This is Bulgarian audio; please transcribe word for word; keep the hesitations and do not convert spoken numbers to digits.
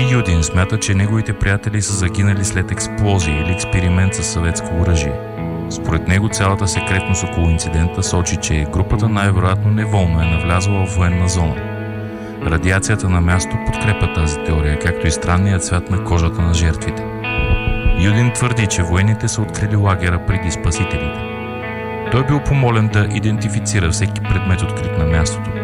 Юдин смята, че неговите приятели са загинали след експлозия или експеримент със съветско оръжие. Според него цялата секретност около инцидента сочи, че групата най-вероятно неволно е навлязла в военна зона. Радиацията на място подкрепя тази теория, както и странният цвят на кожата на жертвите. Юдин твърди, че военните са открили лагера преди спасителите. Той бил помолен да идентифицира всеки предмет, открит на мястото.